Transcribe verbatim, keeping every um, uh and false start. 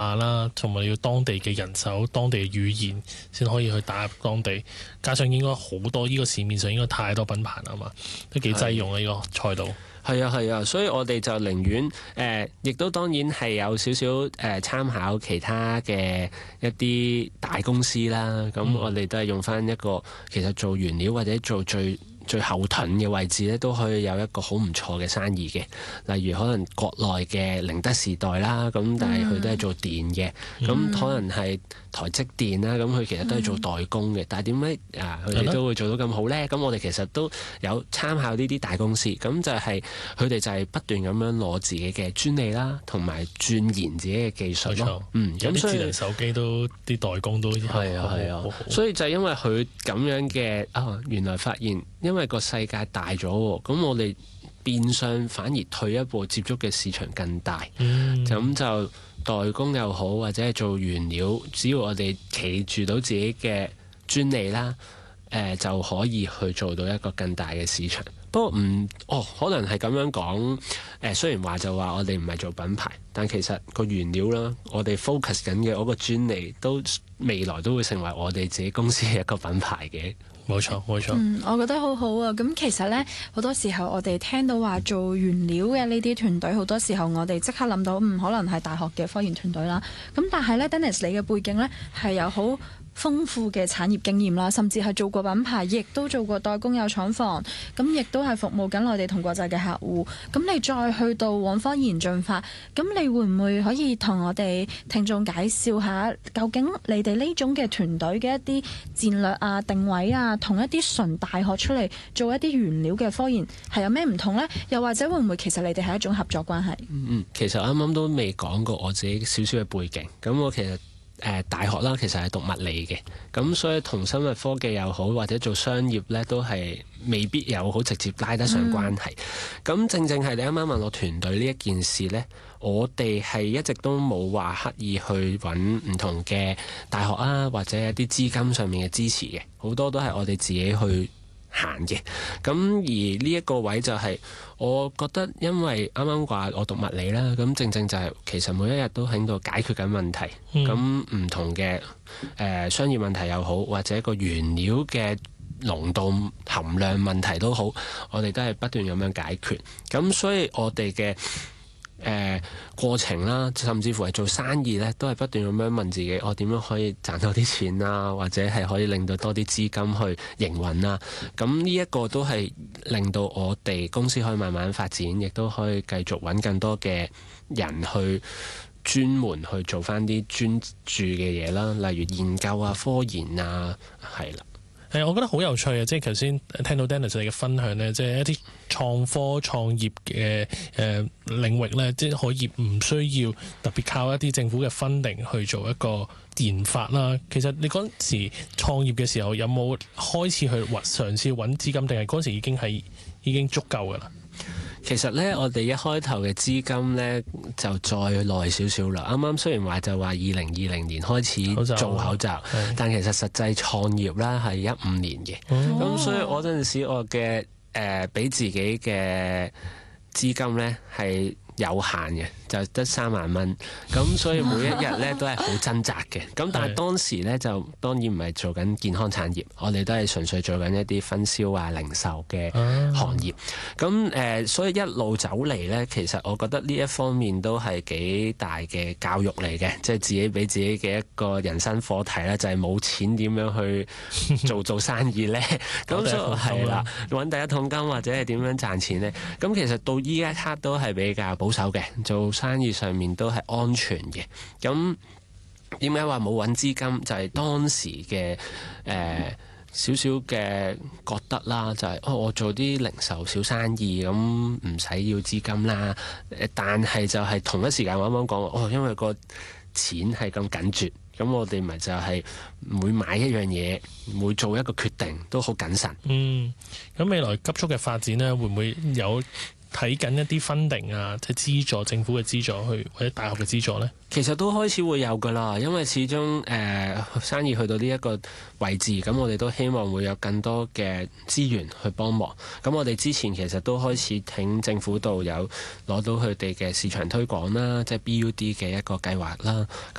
化啦，同埋要當地嘅人手、當地嘅語言先可以去打入當地。加上應該好多呢個市面上應該太多品牌啦嘛，都幾擠擁啊呢個賽道。 係啊係啊，所以我哋就寧願誒，亦、呃、都當然係有少少誒參考其他嘅一啲大公司啦。咁我哋都係用翻一個其實做原料或者做最最後盾嘅位置咧，都可以有一個好唔錯嘅生意嘅。例如可能國內嘅寧德時代啦，咁但係佢都係做電嘅，咁、嗯、可能係台積電啦，咁佢其實都係做代工嘅。嗯、但係點解啊佢哋都會做到咁好咧？咁我哋其實都有參考呢啲大公司，咁就係佢哋就係不斷咁樣攞自己嘅專利啦，同埋鑽研自己嘅技術咯。嗯， 有啲智能手機都啲代工都係啊係啊，所以就係因為佢咁樣嘅啊，原來發現因為個世界大咗，咁我哋變相反而退一步接觸嘅市場更大。嗯，咁就代工又好，或者係做原料，只要我哋企住到自己嘅專利啦，誒、呃、就可以去做到一個更大嘅市場。不過唔哦，可能係咁樣講。誒、呃，雖然話就話我哋唔係做品牌，但其實個原料啦，我哋 focus 緊嘅嗰個專利，都未來都會成為我哋自己公司嘅一個品牌嘅。 冇錯，冇錯。 嗯，我覺得好好啊。咁其實呢，好多時候我哋聽到話做原料嘅呢啲團隊，好多時候我哋即刻諗到，嗯，可能係大學嘅科研團隊啦。咁但係呢 Dennis 你嘅背景呢，係有好豐富嘅產業經驗啦，甚至係做過品牌，亦都做過代工有廠房，咁亦都係服務緊內地同國際嘅客戶。咁你再去到往科研進發，咁你會唔會可以同我哋聽眾介紹下，究竟你哋呢種嘅團隊嘅一啲戰略啊、定位啊，同一啲純大學出嚟做一啲原料嘅科研係有咩唔同呢？又或者會唔會其實你哋係一種合作關係？ 嗯，其實啱啱都未講過我自己少少嘅背景。咁我其實誒、呃、大學啦，其實係讀物理嘅，咁所以同生物科技又好，或者做商業咧，都係未必有好直接拉得上關係。咁、嗯、正正係你啱啱問我團隊呢一件事呢，我哋係一直都冇話刻意去揾唔同嘅大學啊，或者一啲資金上面嘅支持嘅，好多都係我哋自己去行嘅。咁而呢一個位就係、是、我覺得，因為啱啱話我讀物理啦，咁正正就係其實每一日都喺度解決緊問題。咁唔、嗯、同嘅誒、呃、商業問題又好，或者個原料嘅濃度含量問題都好，我哋都係不斷咁樣解決。咁所以我哋嘅誒、呃、過程啦，甚至乎係做生意咧，都係不斷咁樣問自己，我點樣可以賺多啲錢啊，或者係可以令到多啲資金去營運啊。咁呢一個都係令到我哋公司可以慢慢發展，亦都可以繼續揾更多嘅人去專門去做翻啲專注嘅嘢啦，例如研究啊、科研啊，係啦。 誒，我覺得好有趣啊！即係頭先聽到 Dennis 你嘅分享呢，即係一啲創科創業嘅誒領域呢，即係可以唔需要特別靠一啲政府嘅 funding 去做一個研發啦。其實你嗰時創業嘅時候，有冇開始去揾嘗試揾資金，定係嗰時已經係已經足夠㗎啦？ 其實咧，我哋一開頭嘅資金咧就再耐少少啦。啱啱雖然話就話二零二零年開始做口罩，但其實實際創業啦係一五年嘅。咁、哦、所以我嗰陣時我嘅誒俾自己嘅資金咧係有限嘅，就得三萬蚊。咁所以每一日咧都係好掙扎嘅。咁但係當時咧就當然唔係做緊健康產業，我哋都係純粹做緊一啲分銷啊、零售嘅行業。咁誒、呃，所以一路走嚟咧，其實我覺得呢一方面都係幾大嘅教育嚟嘅，即係自己俾自己嘅一個人生課題咧，就係冇錢點樣去做做生意咧。咁所以係啦，揾第一桶金或者係點樣賺錢咧？咁其實到依一刻都係比較保守嘅，做生意上面都係安全嘅。咁點解話冇揾資金？就係、是、當時嘅誒、呃、少少嘅覺得啦，就係、是、哦，我做啲零售小生意咁唔使要資金啦。但係就係同一時間我啱啱講哦，因為個錢係咁緊絀，咁我哋咪就係每買一樣嘢，每做一個決定都好謹慎。嗯， 咁未來急速嘅發展呢，會唔會有睇緊一啲 funding 啊，即係資助政府嘅資助去，或者大學嘅資助呢？ 其實都開始會有噶啦，因為始終誒、呃、生意去到呢一個位置，咁我哋都希望會有更多嘅資源去幫忙。咁我哋之前其實都開始喺政府度有攞到佢哋嘅市場推廣啦，即係 B U D 嘅一個計劃啦。